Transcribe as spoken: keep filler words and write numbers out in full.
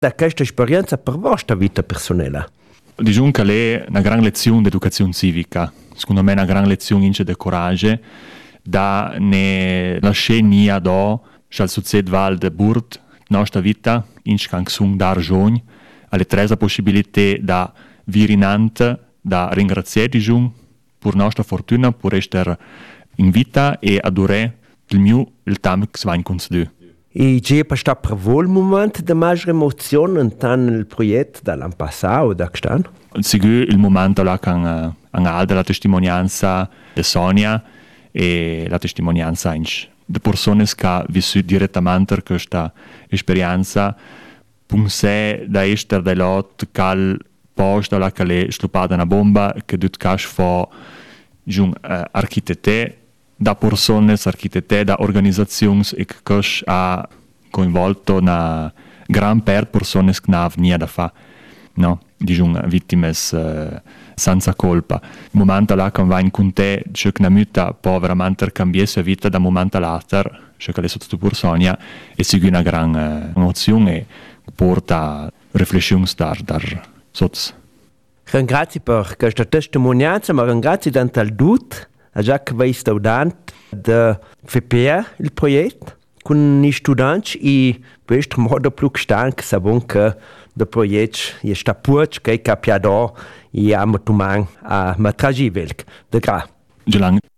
Da questa esperienza per vostra vita personale? Diciamo che è una grande lezione di educazione civica, secondo me è una grande lezione ince di coraggio, da ne lasciare nia do, che succede val de burt, nostra vita, ince che sono da ragione, alle tre possibilità da virinante, da ringraziare diciamo, per nostra fortuna, per essere in vita e adorare il mio, il tempo che si va in conceduto. E c'è per per voi il momento di maggiore emozione in il progetto dall'anno passato, da quest'anno? Sicuro il momento là con uh, anche la testimonianza di Sonia e la testimonianza di persone che hanno vissuto direttamente questa esperienza, pensare da essere da lot che posto là che è scappata una bomba che tutto cash fa uh, architette da persone, architette, da organizzazioni e che ha coinvolto una gran per persone che non avevano da fare, no? Diciamo, vittime uh, senza colpa. Il momento là che va in conte, c'è una muta può veramente cambiare la sua vita da un momento all'altro, c'è che è sotto persona e segue una gran uh, emozione e porta a riflessioni da sotto. Grazie per questa testimonianza, ma grazie tanto al Dut. Già che vai studante de F P A il progetto con i studenti e questo modo più stanco sappiamo che il progetto è sta puccio che è capiato e a motumang a matragivelk de gra.